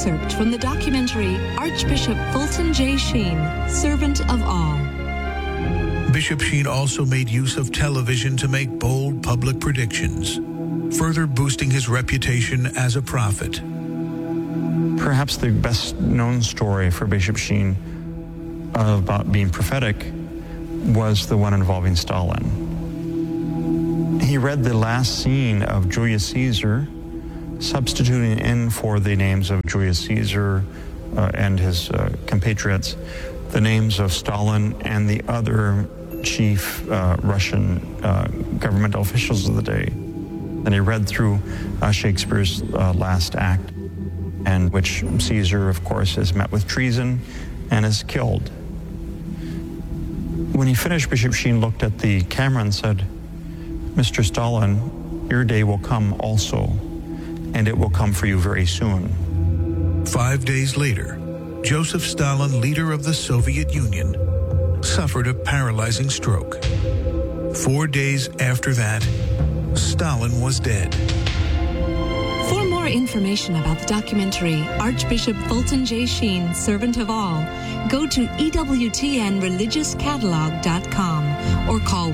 excerpt from the documentary Archbishop Fulton J. Sheen, Servant of All. Bishop Sheen also made use of television to make bold public predictions, further boosting his reputation as a prophet. Perhaps the best-known story for Bishop Sheen about being prophetic was the one involving Stalin. He read the last scene of Julius Caesar, substituting in for the names of Julius Caesar and his compatriots, the names of Stalin and the other chief Russian governmental officials of the day. Then he read through Shakespeare's last act, in which Caesar, of course, is met with treason and is killed. When he finished, Bishop Sheen looked at the camera and said, "Mr. Stalin, your day will come also, and it will come for you very soon." 5 days later, Joseph Stalin, leader of the Soviet Union, suffered a paralyzing stroke. 4 days after that, Stalin was dead. For more information about the documentary Archbishop Fulton J. Sheen, Servant of All, go to EWTNReligiousCatalog.com or call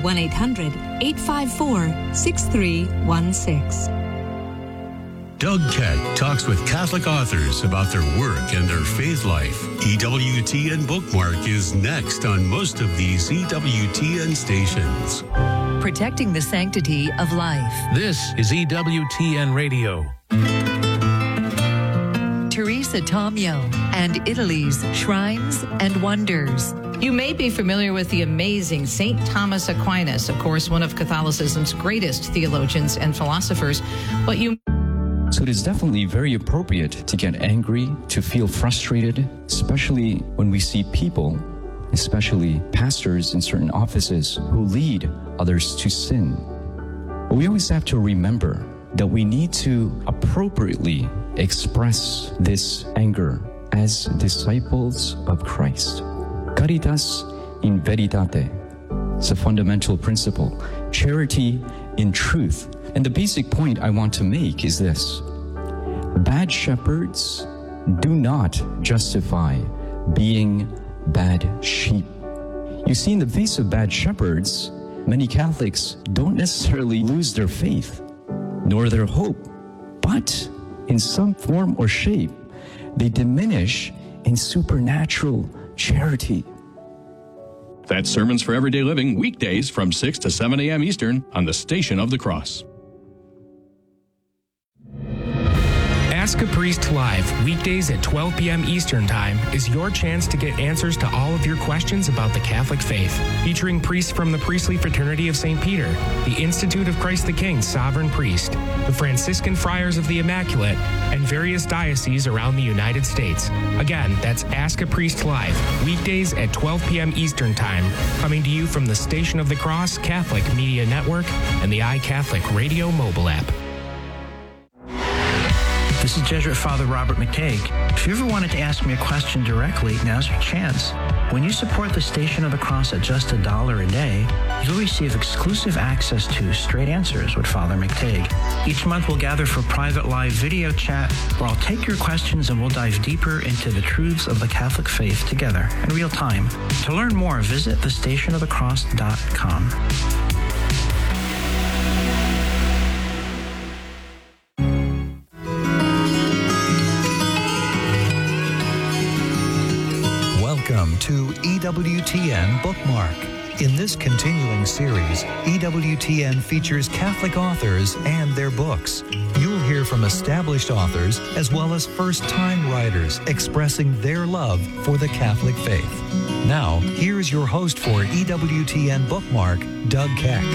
1-800-854-6316. Doug Keck talks with Catholic authors about their work and their faith life. EWTN Bookmark is next on most of these EWTN stations. Protecting the sanctity of life. This is EWTN Radio. Teresa Tomeo and Italy's Shrines and Wonders. You may be familiar with the amazing St. Thomas Aquinas, of course, one of Catholicism's greatest theologians and philosophers, but you... So it is definitely very appropriate to get angry, to feel frustrated, especially when we see people, especially pastors in certain offices, who lead others to sin. But we always have to remember that we need to appropriately express this anger as disciples of Christ. Caritas in veritate. It's a fundamental principle. Charity in truth. And the basic point I want to make is this. Bad shepherds do not justify being bad sheep. You see, in the face of bad shepherds, many Catholics don't necessarily lose their faith, nor their hope, but in some form or shape, they diminish in supernatural charity. That's Sermons for Everyday Living, weekdays from 6 to 7 a.m. Eastern on the Station of the Cross. Ask a Priest Live, weekdays at 12 p.m. Eastern Time, is your chance to get answers to all of your questions about the Catholic faith. Featuring priests from the Priestly Fraternity of St. Peter, the Institute of Christ the King Sovereign Priest, the Franciscan Friars of the Immaculate, and various dioceses around the United States. Again, that's Ask a Priest Live, weekdays at 12 p.m. Eastern Time, coming to you from the Station of the Cross Catholic Media Network and the iCatholic Radio mobile app. This is Jesuit Father Robert McTague. If you ever wanted to ask me a question directly, now's your chance. When you support the Station of the Cross at just $1 a day, you'll receive exclusive access to Straight Answers with Father McTague. Each month we'll gather for private live video chat where I'll take your questions and we'll dive deeper into the truths of the Catholic faith together in real time. To learn more, visit thestationofthecross.com. Welcome to EWTN Bookmark. In this continuing series, EWTN features Catholic authors and their books. You'll hear from established authors as well as first-time writers expressing their love for the Catholic faith. Now, here's your host for EWTN Bookmark, Doug Keck.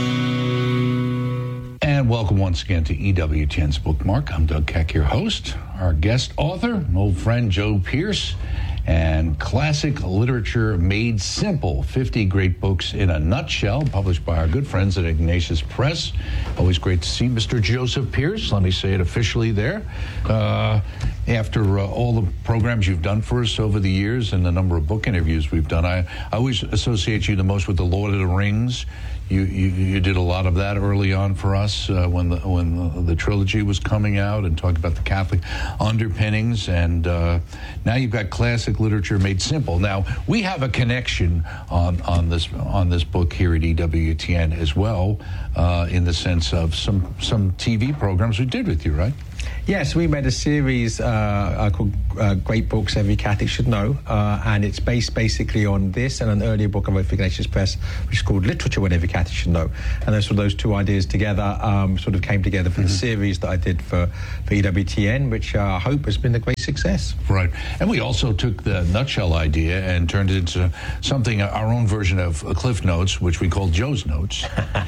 And welcome once again to EWTN's Bookmark. I'm Doug Keck, your host. Our guest author, an old friend, Joe Pierce, and Classic Literature Made Simple, 50 Great Books in a Nutshell, published by our good friends at Ignatius Press. Always great to see Mr. Joseph Pierce. Let me say it officially there. after all the programs you've done for us over the years and the number of book interviews we've done, I always associate you the most with the Lord of the Rings. You did a lot of that early on for us when the trilogy was coming out, and talked about the Catholic underpinnings. And now you've got classic literature made simple. Now we have a connection on this book here at EWTN as well, in the sense of some TV programs we did with you, right? Yes, we made a series called Great Books Every Catholic Should Know, and it's based basically on this and an earlier book I wrote for Ignatius Press, which is called Literature What Every Catholic Should Know. And those two ideas together sort of came together for the series that I did for EWTN, which I hope has been a great success. Right. And we also took the nutshell idea and turned it into something, our own version of Cliff Notes, which we call Joe's Notes,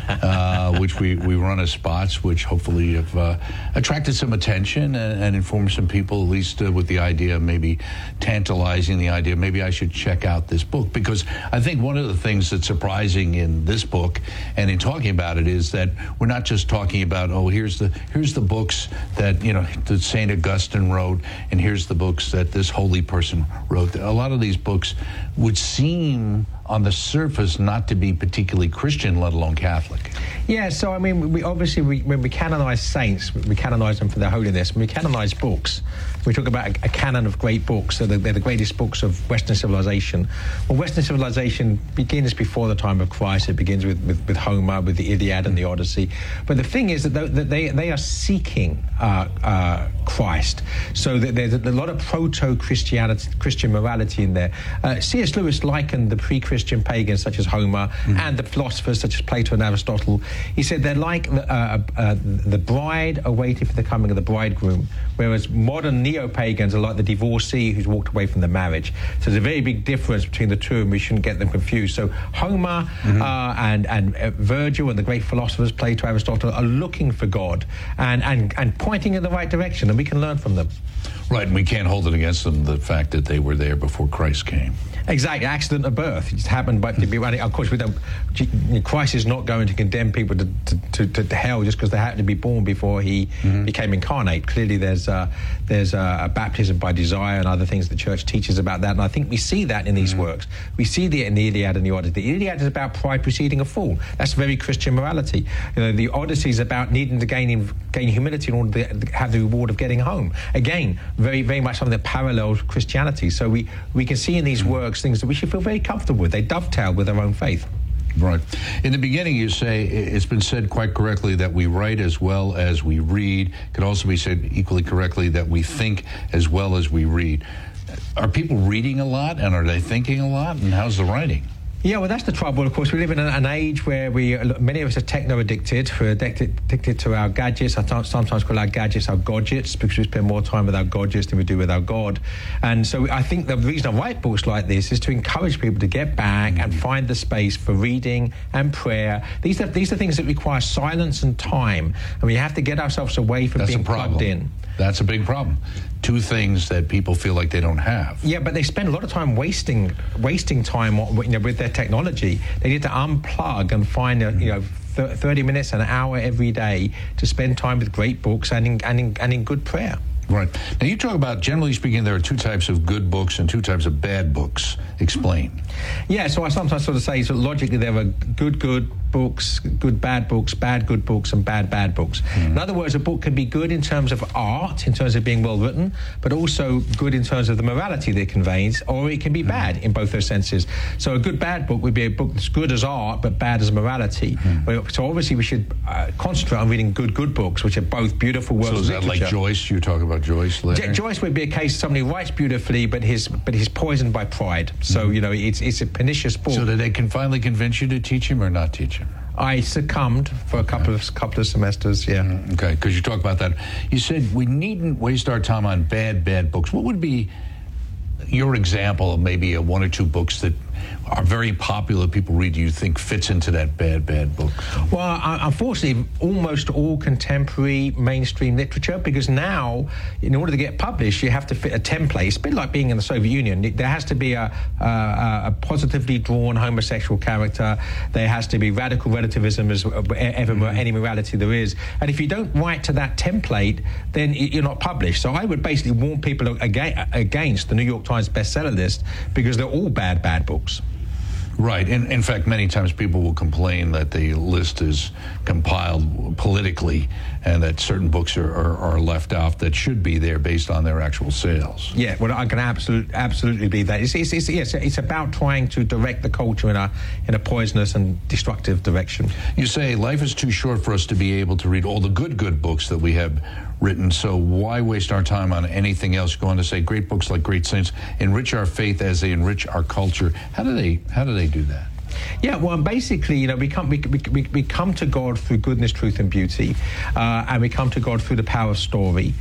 which we run as spots, which hopefully have attracted some attention and informed some people, at least with the idea, maybe tantalizing the idea, maybe I should check out this book. Because I think one of the things that's surprising in this book and in talking about it is that we're not just talking about, here's the books that, that St. Augustine wrote, and here's the books that this holy person wrote. A lot of these books would seem on the surface not to be particularly Christian, let alone Catholic. Yeah, so I mean, when we canonize saints, we canonize them for their holiness. When we canonize books, we talk about a canon of great books, so they're the greatest books of Western civilization. Well, Western civilization begins before the time of Christ. It begins with Homer, with the Iliad and the Odyssey. But the thing is that they are seeking Christ. So that there's a lot of proto-Christianity, Christian morality in there. C.S. Lewis likened the pre-Christian pagans such as Homer and the philosophers such as Plato and Aristotle. He said they're like the bride awaiting for the coming of the bridegroom, whereas modern neo-pagans are like the divorcee who's walked away from the marriage. So there's a very big difference between the two, and we shouldn't get them confused. So Homer and Virgil and the great philosophers, Plato, Aristotle, are looking for God and pointing in the right direction, and we can learn from them. Right, and we can't hold it against them, the fact that they were there before Christ came. Exactly, accident of birth. It just happened, but of course, Christ is not going to condemn people to hell just because they happened to be born before he became incarnate. Clearly, there's a baptism by desire and other things the Church teaches about that, and I think we see that in these works. We see that in the Iliad and the Odyssey. The Iliad is about pride preceding a fall. That's very Christian morality. The Odyssey is about needing to gain humility in order to have the reward of getting home. Again, very, very much something that parallels Christianity. So we can see in these works things that we should feel very comfortable with. They dovetail with our own faith. Right. In the beginning, you say, it's been said quite correctly that we write as well as we read. It could also be said equally correctly that we think as well as we read. Are people reading a lot, and are they thinking a lot, and how's the writing? Yeah, well, that's the trouble. Of course, we live in an age where many of us are techno-addicted. We're addicted to our gadgets. I sometimes call our gadgets our godgets, because we spend more time with our godgets than we do with our God. And so I think the reason I write books like this is to encourage people to get back and find the space for reading and prayer. These are things that require silence and time, and we have to get ourselves away from being plugged in. That's a big problem. Two things that people feel like they don't have. Yeah, but they spend a lot of time wasting time with their technology. They need to unplug and find 30 minutes, an hour every day to spend time with great books and in good prayer. Right. Now, you talk about, generally speaking, there are two types of good books and two types of bad books. Explain. Yeah, so I sometimes sort of say, so logically, there are good books, bad books, bad good books, and bad books. In other words, a book can be good in terms of art, in terms of being well written, but also good in terms of the morality that it conveys, or it can be bad in both those senses. So a good bad book would be a book that's good as art, but bad as morality. So obviously we should concentrate on reading good books, which are both beautiful works of literature. So is that like Joyce? You talk about Joyce later? Joyce would be a case of somebody who writes beautifully, but he's poisoned by pride. So, it's a pernicious book. So did they finally convince you to teach him or not teach him? I succumbed for a couple of semesters, yeah. Okay, because you talk about that. You said we needn't waste our time on bad books. What would be your example of maybe one or two books that are very popular, people read, you think fits into that bad book? Well, unfortunately, almost all contemporary mainstream literature, because now, in order to get published, you have to fit a template. It's a bit like being in the Soviet Union. There has to be a positively drawn homosexual character. There has to be radical relativism as any morality there is. And if you don't write to that template, then you're not published. So I would basically warn people against the New York Times bestseller list, because they're all bad books. Right. In fact, many times people will complain that the list is compiled politically and that certain books are left out that should be there based on their actual sales. Yeah, well, I can absolutely believe that. It's about trying to direct the culture in a poisonous and destructive direction. You say life is too short for us to be able to read all the good books that we have written, so why waste our time on anything else? Go on to say great books like great saints enrich our faith as they enrich our culture. How do they do that? Yeah, well, basically, we come to God through goodness, truth, and beauty, and we come to God through the power of story.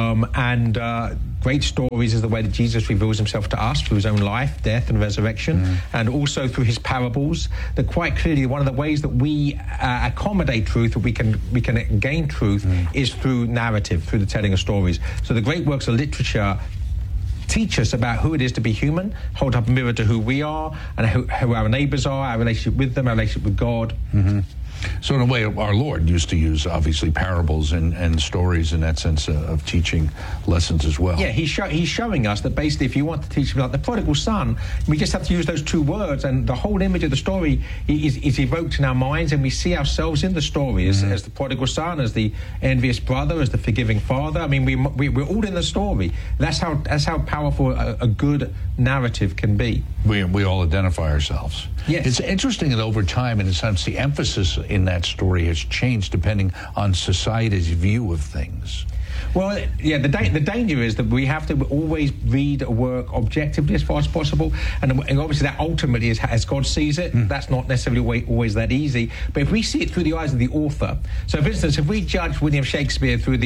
Great stories is the way that Jesus reveals himself to us through his own life, death, and resurrection, and also through his parables. That quite clearly, one of the ways that we accommodate truth, that we can gain truth, is through narrative, through the telling of stories. So the great works of literature teach us about who it is to be human, hold up a mirror to who we are, and who our neighbors are, our relationship with them, our relationship with God. Mm-hmm. So in a way, our Lord used to use, obviously, parables and stories in that sense of teaching lessons as well. Yeah, he's showing us that basically if you want to teach, like the prodigal son, we just have to use those two words, and the whole image of the story is evoked in our minds, and we see ourselves in the story as the prodigal son, as the envious brother, as the forgiving father. I mean, we're all in the story. That's how powerful a good narrative can be. We all identify ourselves. Yes. It's interesting that over time, in a sense, the emphasis in that story has changed depending on society's view of things. Well, yeah, the danger is that we have to always read a work objectively as far as possible, and obviously that ultimately is as God sees it. That's not necessarily always that easy. But if we see it through the eyes of the author, so for instance, if we judge William Shakespeare through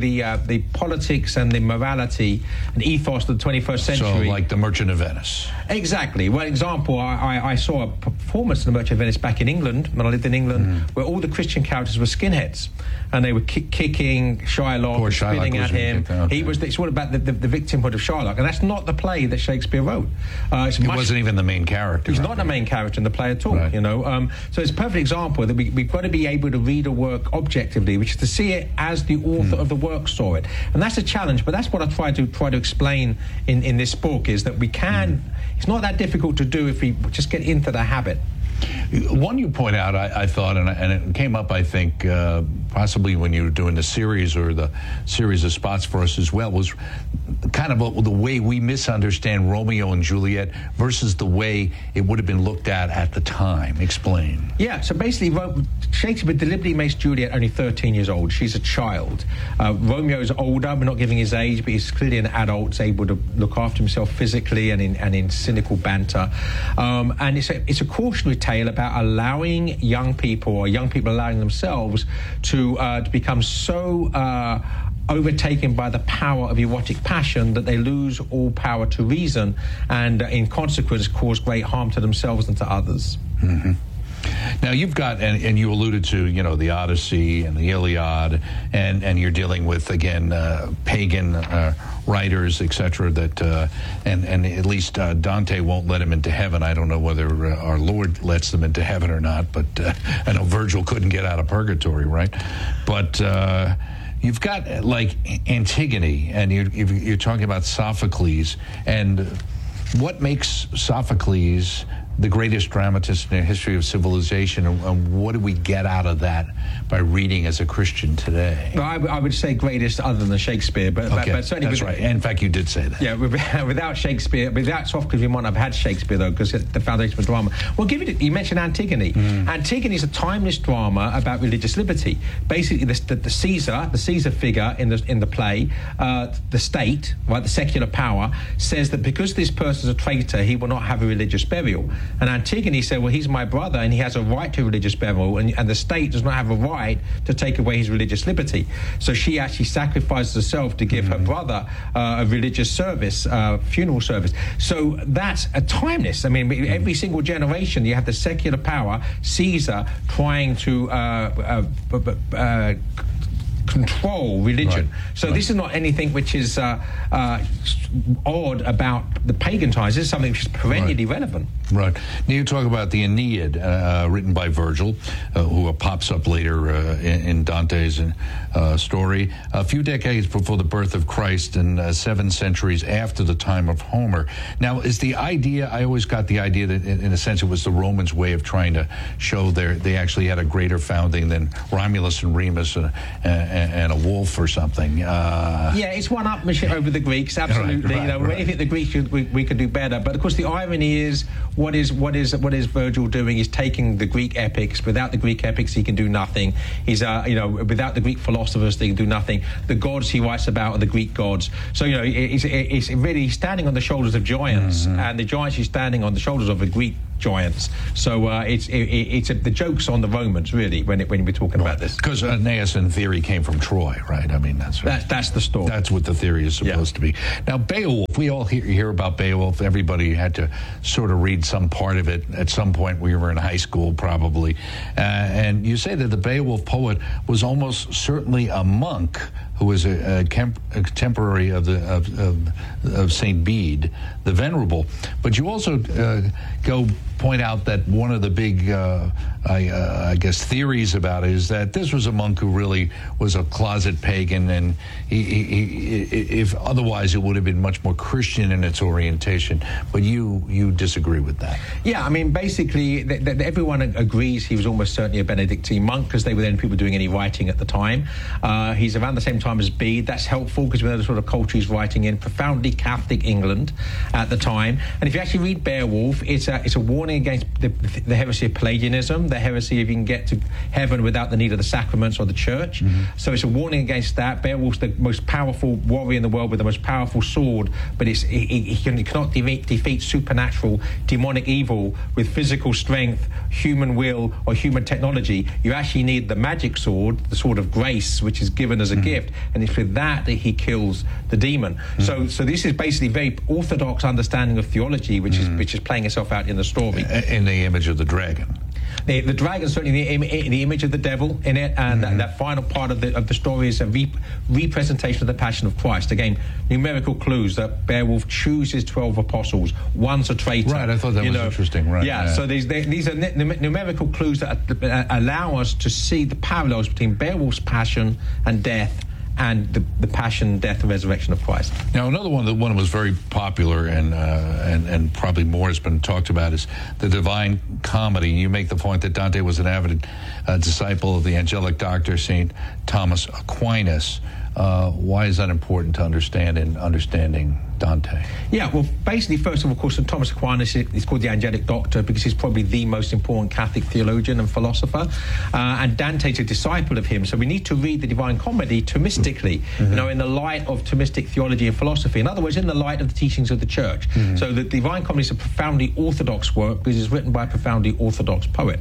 the politics and the morality and ethos of the 21st century, so like The Merchant of Venice. Exactly. Well, example, I saw a performance in The Merchant of Venice back in England when I lived in England, where all the Christian characters were skinheads, and they were kicking Shylock, spitting at him. Okay. It's all about the victimhood of Shylock, and that's not the play that Shakespeare wrote. He wasn't even the main character. He's not the main character in the play at all. Right. So it's a perfect example that we've got to be able to read a work objectively, which is to see it as the author of the work saw it, and that's a challenge. But that's what I try to explain in this book, is that we can. It's not that difficult to do if we just get into the habit. One you point out, I thought, and it came up, I think, possibly when you were doing the series or the series of spots for us as well, was kind of the way we misunderstand Romeo and Juliet versus the way it would have been looked at the time. Explain. Yeah, so basically, Shakespeare deliberately makes Juliet only 13 years old. She's a child. Romeo's older, but not giving his age, but he's clearly an adult, able to look after himself physically and in cynical banter. And it's a cautionary tale about allowing young people, or young people allowing themselves to become so overtaken by the power of erotic passion that they lose all power to reason, and in consequence cause great harm to themselves and to others. Mm-hmm. Now you've got, and you alluded to, the Odyssey and the Iliad, and you're dealing with, again, pagan writers, etc. That and at least Dante won't let him into heaven. I don't know whether our Lord lets them into heaven or not, but I know Virgil couldn't get out of purgatory, right? But you've got like Antigone, and you're talking about Sophocles, and what makes Sophocles the greatest dramatist in the history of civilization, and what do we get out of that by reading as a Christian today? Well, I would say greatest other than Shakespeare, but certainly that's right. In fact, you did say that. Yeah, without Shakespeare, without Sophocles, we might not have had Shakespeare though, because it's the foundation of drama. Well, you mentioned Antigone. Antigone is a timeless drama about religious liberty. Basically, the Caesar figure in the play, the state, right, the secular power, says that because this person is a traitor, he will not have a religious burial. And Antigone said, well, he's my brother and he has a right to religious burial, and the state does not have a right to take away his religious liberty. So she actually sacrifices herself to give her brother a religious service, funeral service. So that's a timeless. I mean, every single generation, you have the secular power, Caesar trying to control religion. Right. So this is not anything which is odd about the pagan times. This is something which is perennially relevant. Right. Now you talk about the Aeneid, written by Virgil, who pops up later in Dante's story, a few decades before the birth of Christ and 7 centuries after the time of Homer. Now, is the idea, I always got the idea that in a sense it was the Romans' way of trying to show they actually had a greater founding than Romulus and Remus and a wolf or something. Yeah, it's one-upmanship over the Greeks, absolutely. Right, when you think the Greeks, we could do better. But of course, the irony is, what is Virgil doing? He's taking the Greek epics. Without the Greek epics, he can do nothing. He's without the Greek philosophers, they can do nothing. The gods he writes about are the Greek gods. So it's really standing on the shoulders of giants, and the giants he's standing on the shoulders of the Greek giants. So it's the joke's on the Romans, really, when we're talking about this. Because Aeneas in theory came from Troy, right? I mean, that's the story. That's what the theory is supposed to be. Now, Beowulf, we all hear about Beowulf. Everybody had to sort of read some part of it at some point. We were in high school, probably. And you say that the Beowulf poet was almost certainly a monk who was a contemporary of Saint Bede, the Venerable. But you also point out that one of the big, I guess, theories about it is that this was a monk who really was a closet pagan, and he if otherwise it would have been much more Christian in its orientation. But you disagree with that? Yeah, I mean, basically, everyone agrees he was almost certainly a Benedictine monk, because they were the only people doing any writing at the time. He's around the same time as Bede. That's helpful because we know the sort of culture he's writing in. Profoundly Catholic England at the time. And if you actually read Beowulf, it's a warning against the heresy of Pelagianism, the heresy of you can get to heaven without the need of the sacraments or the church. So it's a warning against that. Beowulf's the most powerful warrior in the world with the most powerful sword, but he cannot defeat supernatural demonic evil with physical strength, human will, or human technology. You actually need the magic sword, the sword of grace, which is given as a gift, and it's with that he kills the demon. So this is basically very orthodox understanding of theology, which is playing itself out in the story. In the image of the dragon. The dragon is certainly the image of the devil in it, and that final part of the story is a representation of the Passion of Christ. Again, numerical clues that Beowulf chooses 12 apostles. One's a traitor. Right, I thought that was interesting. Right. Yeah, so these are numerical clues that allow us to see the parallels between Beowulf's passion and death and the passion, death, and resurrection of Christ. Now, another one that was very popular and probably more has been talked about is the Divine Comedy. You make the point that Dante was an avid disciple of the angelic doctor, St. Thomas Aquinas. Why is that important to understand in understanding Dante? Yeah, well, basically, first of all, of course, St. Thomas Aquinas is called the angelic doctor because he's probably the most important Catholic theologian and philosopher, and Dante's a disciple of him. So we need to read the Divine Comedy Thomistically, in the light of Thomistic theology and philosophy. In other words, in the light of the teachings of the Church. So the Divine Comedy is a profoundly orthodox work because it's written by a profoundly orthodox poet.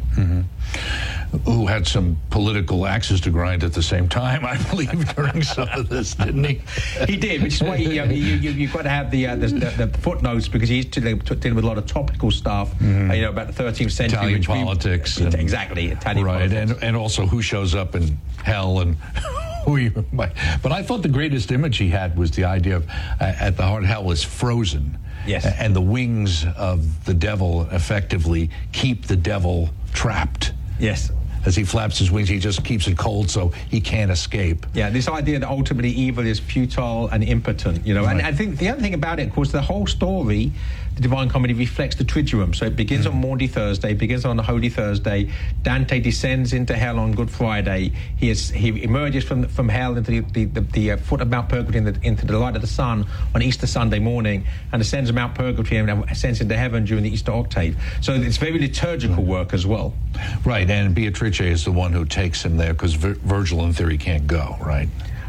Who had some political axes to grind at the same time, I believe, during some of this, didn't he? He did, which is why you've got to have the footnotes, because he's dealing with a lot of topical stuff, about the 13th century. Italian politics. Exactly, Italian politics. And also who shows up in hell and who you might. But I thought the greatest image he had was the idea of at the heart, hell is frozen. Yes. And the wings of the devil effectively keep the devil trapped. Yes. As he flaps his wings, he just keeps it cold so he can't escape. Yeah, this idea that ultimately evil is futile and impotent, Right. And I think the other thing about it, of course, the whole story, the Divine Comedy, reflects the Triduum. So it begins on Maundy Thursday, begins on the Holy Thursday. Dante descends into hell on Good Friday. He emerges from hell into the foot of Mount Purgatory into the light of the sun on Easter Sunday morning, and ascends to Mount Purgatory and ascends into heaven during the Easter octave. So it's very liturgical work as well. Right, and Beatrice is the one who takes him there because Virgil, in theory, can't go, right?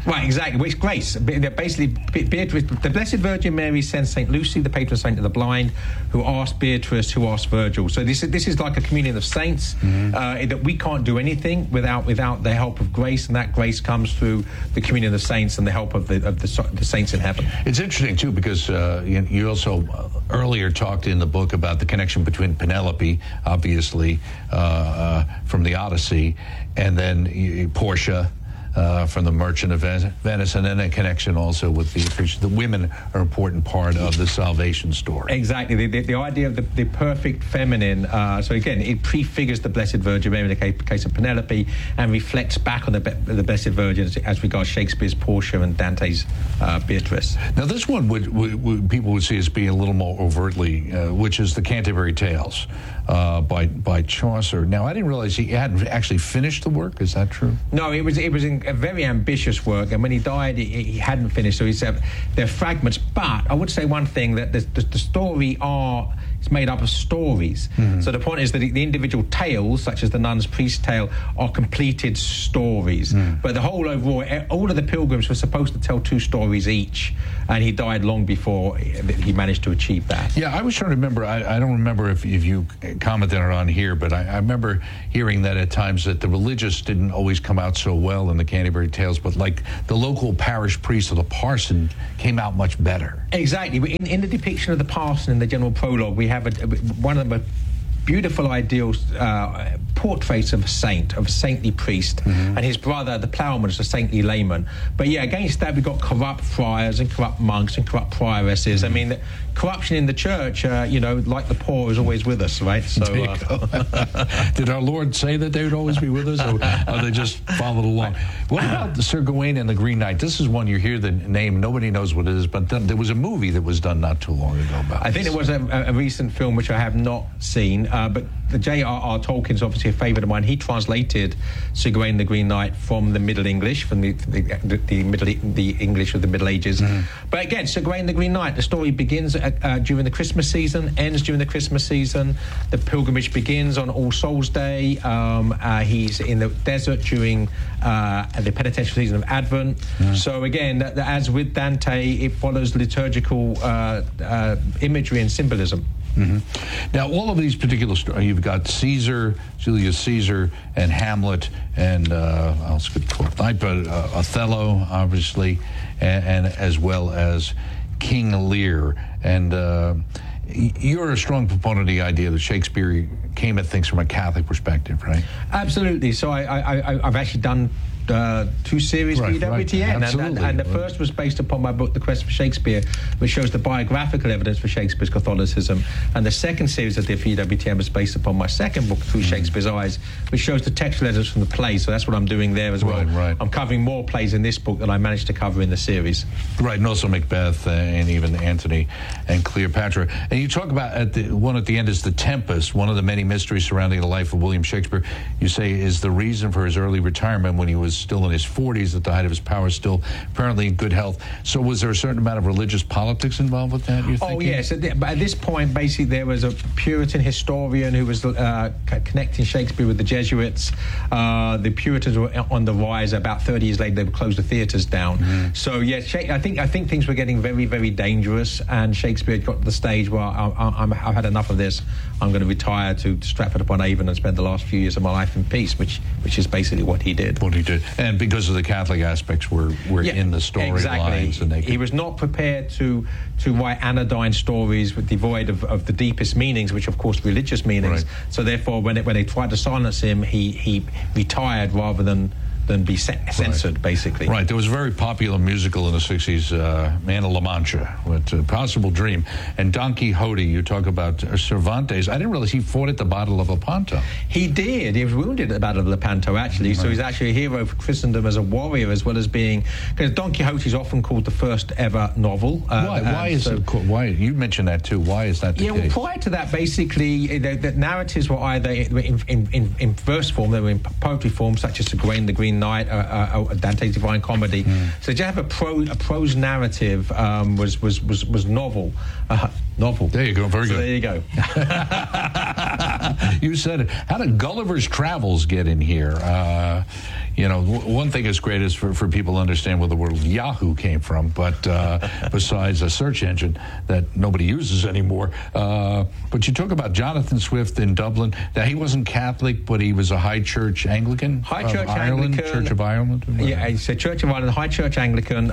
Right, exactly. Well, it's grace. Basically, Beatrice, the Blessed Virgin Mary sends St. Lucy, the patron saint of the blind, who asked Beatrice, who asked Virgil. So this is like a communion of saints, that we can't do anything without the help of grace, and that grace comes through the communion of saints and the help of the saints in heaven. It's interesting, too, because you also earlier talked in the book about the connection between Penelope, obviously, from the Odyssey, and then Portia, from the Merchant of Venice, and then a connection also with the women are an important part of the salvation story. Exactly. The idea of the perfect feminine, so again, it prefigures the Blessed Virgin Mary in the case of Penelope, and reflects back on the Blessed Virgin as regards Shakespeare's Portia and Dante's Beatrice. Now, this one would people would see as being a little more overtly, which is the Canterbury Tales by Chaucer. Now, I didn't realize he hadn't actually finished the work. Is that true? No, it was a very ambitious work, and when he died, he hadn't finished. So he said they're fragments. But I would say one thing, that the story is made up of stories. So the point is that the individual tales, such as the Nun's Priest Tale, are completed stories. But the whole overall, all of the pilgrims were supposed to tell 2 stories each, and he died long before he managed to achieve that. Yeah, I was trying to remember. I don't remember if you commented on here, but I remember hearing that at times that the religious didn't always come out so well in the Canterbury Tales, but like the local parish priest or the parson came out much better. Exactly. In the depiction of the parson in the general prologue, we have one of the beautiful ideal portraits of a saintly priest, and his brother, the ploughman, is a saintly layman. But yeah, against that we've got corrupt friars and corrupt monks and corrupt prioresses. I mean, corruption in the church, like the poor, is always with us, right? So, did our Lord say that they would always be with us, or they just followed along? What about the Sir Gawain and the Green Knight? This is one you hear the name, nobody knows what it is, but there was a movie that was done not too long ago about I think it was a recent film which I have not seen, but the J.R.R. Tolkien's obviously a favourite of mine. He translated Sir Gawain and the Green Knight from the Middle English, from the English of the Middle Ages. But again, Sir Gawain and the Green Knight, the story begins during the Christmas season, ends during the Christmas season. The pilgrimage begins on All Souls Day. He's in the desert during the penitential season of Advent. So again, as with Dante, it follows liturgical imagery and symbolism. Now, all of these particular stories, you've got Caesar, Julius Caesar, and Hamlet, and I'll skip Twelfth Night, but Othello, obviously, and as well as King Lear. And you're a strong proponent of the idea that Shakespeare came at things from a Catholic perspective, right? Absolutely. So I've actually done 2 series for EWTN, and the first was based upon my book The Quest for Shakespeare, which shows the biographical evidence for Shakespeare's Catholicism, and the second series I did for EWTN was based upon my second book, Through Shakespeare's Eyes, which shows the textual evidence from the play. So that's what I'm doing there as well. Right. I'm covering more plays in this book than I managed to cover in the series. Right, and also Macbeth and even Antony and Cleopatra. And you talk about one at the end is The Tempest, one of the many mysteries surrounding the life of William Shakespeare. You say is the reason for his early retirement when he was still in his 40s, at the height of his power, still apparently in good health. So was there a certain amount of religious politics involved with that, you think? Oh, yes. At this point, basically, there was a Puritan historian who was connecting Shakespeare with the Jesuits. The Puritans were on the rise. About 30 years later, they would close the theatres down. So, yes, I think things were getting very, very dangerous, and Shakespeare got to the stage where I've had enough of this. I'm going to retire to Stratford-upon-Avon and spend the last few years of my life in peace, which is basically what he did. And because of the Catholic aspects were in the storylines. Exactly. He was not prepared to write anodyne stories devoid of the deepest meanings, which of course religious meanings. Right. So therefore, when they tried to silence him, he retired rather than be censored, basically. Right. There was a very popular musical in the 60s, Man of La Mancha, with Possible Dream. And Don Quixote, you talk about Cervantes. I didn't realize he fought at the Battle of Lepanto. He did. He was wounded at the Battle of Lepanto, actually. Right. So he's actually a hero for Christendom as a warrior, as well as being... Because Don Quixote is often called the first ever novel. Why is it called? Why? You mentioned that, too. Why is that the case? Well, prior to that, basically, the narratives were either in verse form, they were in poetry form, such as Sir Gawain the Green Knight, Dante's Divine Comedy. So to have a prose narrative was novel. Novel. There you go. Very good. There you go. You said it. How did Gulliver's Travels get in here? one thing is great is for people to understand where the word Yahoo came from, but besides a search engine that nobody uses anymore. But you talk about Jonathan Swift in Dublin. Now, he wasn't Catholic, but he was a High Church Anglican. High Church Ireland, Anglican. Church of Ireland. Yeah, it's a Church of Ireland, High Church Anglican.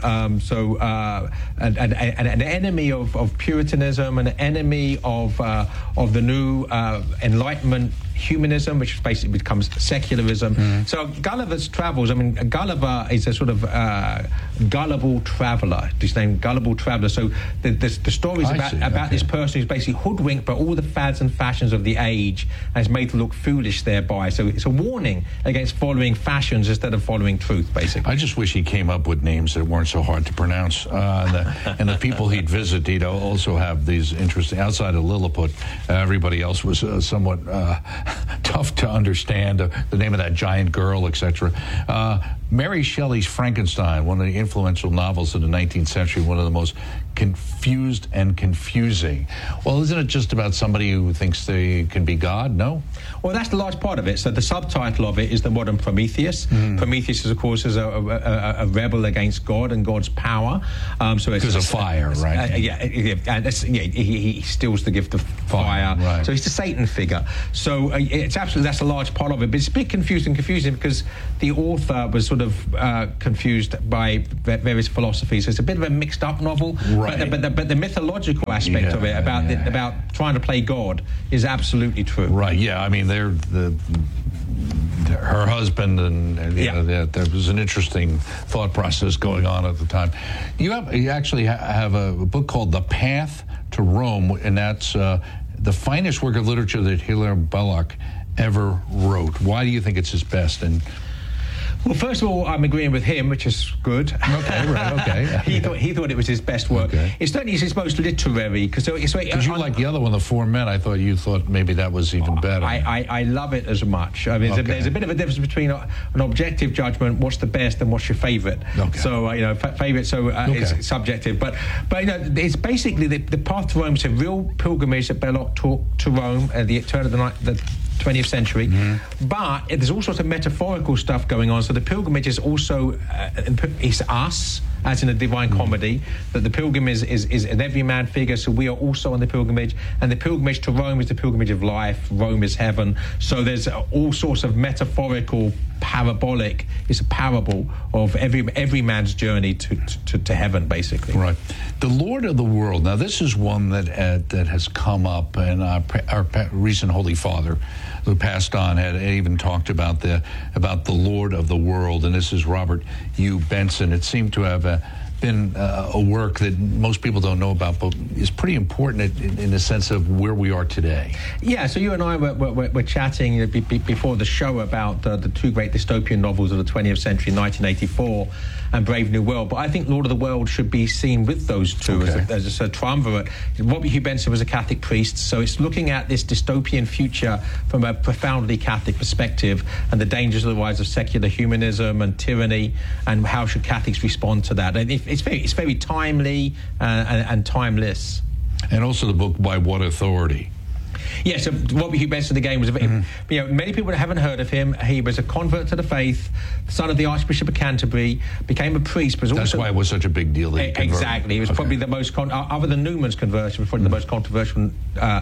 An enemy of Puritanism, an enemy of the new Enlightenment humanism, which basically becomes secularism. So Gulliver's Travels, Gulliver is a sort of gullible traveller. His name, Gullible Traveller. So the story is about this person who's basically hoodwinked by all the fads and fashions of the age and is made to look foolish thereby. So it's a warning against following fashions instead of following truth, basically. I just wish he came up with names that weren't so hard to pronounce. And the people he'd visit, he'd also have these interesting, outside of Lilliput, everybody else was somewhat tough to understand, the name of that giant girl, etc. Mary Shelley's Frankenstein, one of the influential novels of the 19th century, one of the most confused and confusing. Well, isn't it just about somebody who thinks they can be God? No? Well, that's the large part of it. So the subtitle of it is The Modern Prometheus. Prometheus, of course, is a rebel against God and God's power. So it's because of fire, right? He steals the gift of fire. Right. So he's the Satan figure. So it's absolutely, that's a large part of it. But it's a bit confusing because the author was sort of confused by various philosophies. So it's a bit of a mixed up novel. Right. But the mythological aspect of it about trying to play God is absolutely true. Right. Yeah. Her husband and there was an interesting thought process going on at the time. You actually have a book called The Path to Rome, and that's the finest work of literature that Hilaire Belloc ever wrote. Why do you think it's his best? And well, first of all, I'm agreeing with him, which is good. Okay, right, okay. he thought it was his best work. Okay. It's certainly his most literary. Because you like the other one, The Four Men. I thought you thought maybe that was even better. I love it as much. There's a bit of a difference between an objective judgment, what's the best, and what's your favourite. Okay. So, favourite, it's subjective. But it's basically the Path to Rome is a real pilgrimage that Belloc took to Rome at the turn of the 20th century, but there's all sorts of metaphorical stuff going on. So the pilgrimage is also it's us, as in a Divine Comedy, that the pilgrim is an everyman figure, so we are also on the pilgrimage, and the pilgrimage to Rome is the pilgrimage of life. Rome is heaven. So there's all sorts of metaphorical, parabolic. It's a parable of every man's journey to heaven, basically. Right. The Lord of the World. Now, this is one that has come up, and our recent Holy Father, who passed on, had even talked about the Lord of the World, and this is Robert Hugh Benson. It seemed to have been a work that most people don't know about, but is pretty important in the sense of where we are today. Yeah, so you and I were chatting before the show about the two great dystopian novels of the 20th century, 1984 and Brave New World, but I think Lord of the World should be seen with those two as a triumvirate. Robert Hugh Benson was a Catholic priest, so it's looking at this dystopian future from a profoundly Catholic perspective and the dangers of the rise of secular humanism and tyranny, and how should Catholics respond to that. And it's very timely and timeless. And also the book By What Authority? Yes, so Robert Hugh Benson again was many people haven't heard of him. He was a convert to the faith, son of the Archbishop of Canterbury, became a priest. But that's why it was such a big deal. Exactly, it was probably the most other than Newman's conversion, probably the most controversial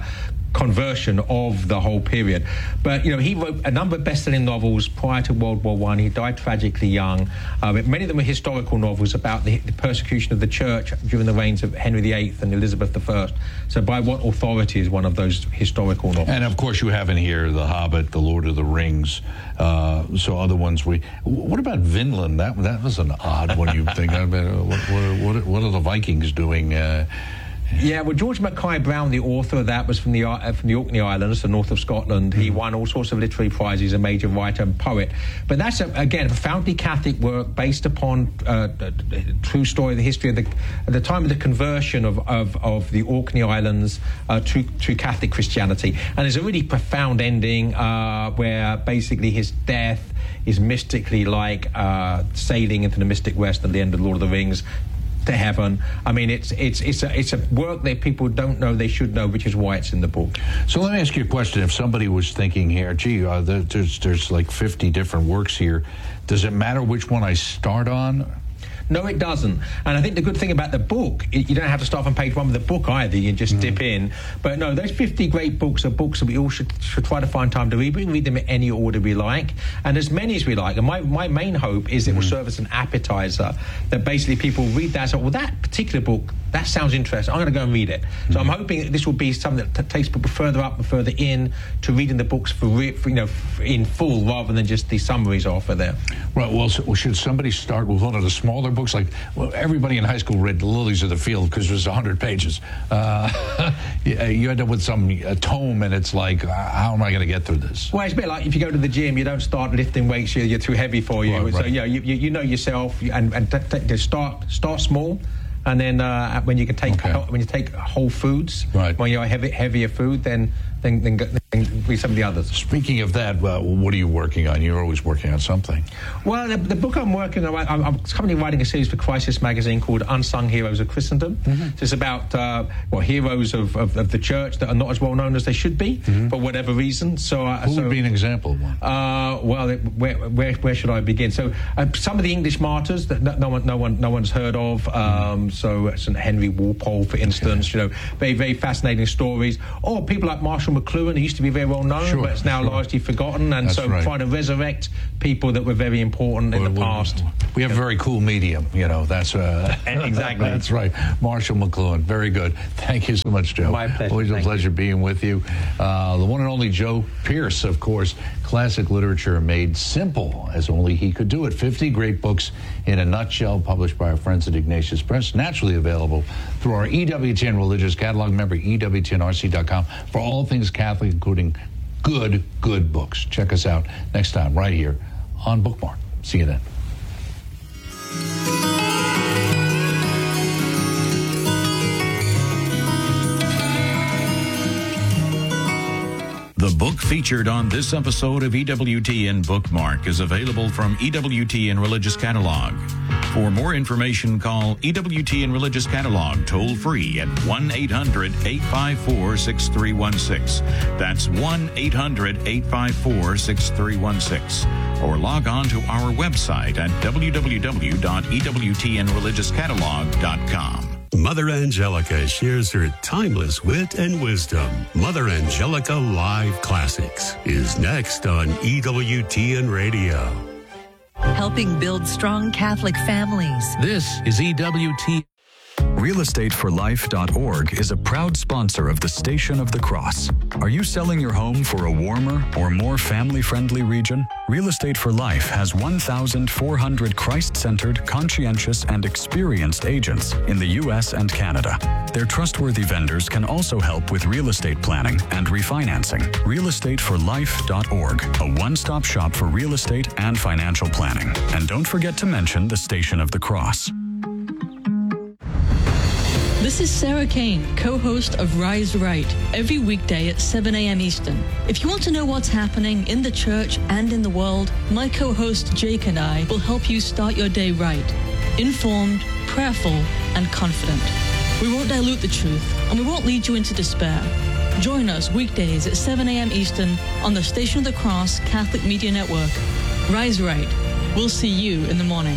conversion of the whole period. But he wrote a number of best-selling novels prior to World War I. He died tragically young. Many of them were historical novels about the persecution of the church during the reigns of Henry VIII and Elizabeth I. So By What Authority is one of those historical novels. And of course you have in here The Hobbit, The Lord of the Rings, so other ones. What about Vinland? That was an odd one. You think, what are the Vikings doing? Yeah, well, George Mackay Brown, the author of that, was from the Orkney Islands, the north of Scotland. He won all sorts of literary prizes, a major writer and poet. But that's, again, a profoundly Catholic work based upon true story of the history of at the time of the conversion of the Orkney Islands to Catholic Christianity. And there's a really profound ending where basically his death is mystically like sailing into the mystic West at the end of Lord of the Rings. to heaven. I mean, it's a work that people don't know they should know, which is why it's in the book. So let me ask you a question. If somebody was thinking here, gee, there's like 50 different works here, does it matter which one I start on? No, it doesn't. And I think the good thing about the book, you don't have to start from page 1 with the book either. You just dip in. But no, those 50 great books are books that we all should try to find time to read. We can read them in any order we like, and as many as we like. And my main hope is it will serve as an appetizer, that basically people read that and say, well, that particular book, that sounds interesting. I'm going to go and read it. So I'm hoping that this will be something that takes people further up and further in to reading the books in full, rather than just the summaries offer there. Right. Well, should somebody start with one of the smaller books? Like, well, everybody in high school read Lilies of the Field because it was 100 pages. You end up with a tome, and it's like, how am I going to get through this? Well, it's a bit like if you go to the gym, you don't start lifting weights; you're too heavy for you. Right. So you know yourself, and start small. And then when you take whole foods, right, when you're heavier food, then read some of the others. Speaking of that, what are you working on? You're always working on something. Well, the book I'm working on, I'm currently writing a series for Crisis Magazine called Unsung Heroes of Christendom. So it's about heroes of the church that are not as well known as they should be for whatever reason. So who would be an example of one? Where should I begin? So some of the English martyrs that no one's heard of. So St. Henry Walpole, for instance, very, very fascinating stories. Or people like Marshall McLuhan, who used to be very well known, but it's now largely forgotten. And trying to resurrect people that were very important in the past. We have a very cool medium, that's exactly. That's right. Marshall McLuhan, very good. Thank you so much, Joe. My pleasure. Always a pleasure being with you. The one and only Joe Pierce, of course, classic literature made simple as only he could do it. 50 great books in a nutshell, published by our friends at Ignatius Press, naturally available through our EWTN religious catalog. Remember, EWTNRC.com for all things Catholic, including good books. Check us out next time right here on Bookmark. See you then. The book featured on this episode of EWTN Bookmark is available from EWTN Religious Catalog. For more information, call EWTN Religious Catalog toll-free at 1-800-854-6316. That's 1-800-854-6316. Or log on to our website at www.ewtnreligiouscatalog.com. Mother Angelica shares her timeless wit and wisdom. Mother Angelica Live Classics is next on EWTN Radio. Helping build strong Catholic families. This is EWTN. RealestateForLife.org is a proud sponsor of the Station of the Cross. Are you selling your home for a warmer or more family-friendly region? Real Estate for Life has 1,400 Christ-centered, conscientious, and experienced agents in the U.S. and Canada. Their trustworthy vendors can also help with real estate planning and refinancing. RealestateForLife.org, a one-stop shop for real estate and financial planning. And don't forget to mention the Station of the Cross. This is Sarah Kane, co-host of Rise Right, every weekday at 7 a.m. Eastern. If you want to know what's happening in the church and in the world, my co-host Jake and I will help you start your day right, informed, prayerful, and confident. We won't dilute the truth, and we won't lead you into despair. Join us weekdays at 7 a.m. Eastern on the Station of the Cross Catholic Media Network. Rise Right. We'll see you in the morning.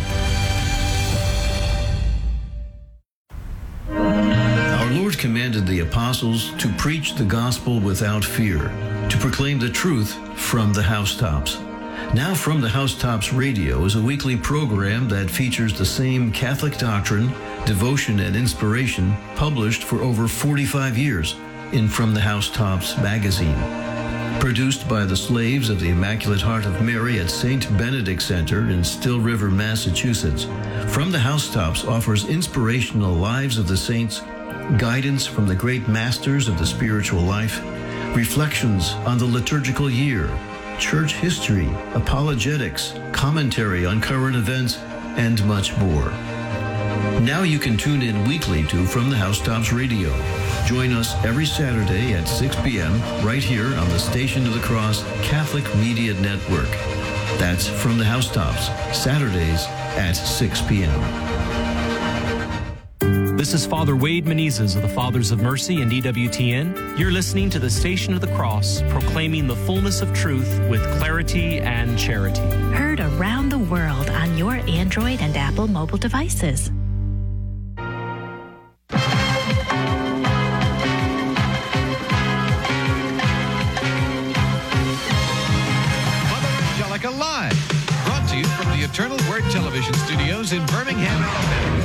Lord commanded the apostles to preach the gospel without fear, to proclaim the truth from the housetops. Now From the Housetops Radio is a weekly program that features the same Catholic doctrine, devotion, and inspiration published for over 45 years in From the Housetops magazine. Produced by the slaves of the Immaculate Heart of Mary at St. Benedict Center in Still River, Massachusetts, From the Housetops offers inspirational lives of the saints, guidance from the great masters of the spiritual life, reflections on the liturgical year, church history, apologetics, commentary on current events, and much more. Now you can tune in weekly to From the Housetops Radio. Join us every Saturday at 6 p.m. right here on the Station of the Cross Catholic Media Network. That's From the Housetops, Saturdays at 6 p.m. This is Father Wade Menezes of the Fathers of Mercy and EWTN. You're listening to the Station of the Cross, proclaiming the fullness of truth with clarity and charity. Heard around the world on your Android and Apple mobile devices. Live, brought to you from the Eternal Word Television Studios in Birmingham, Alabama.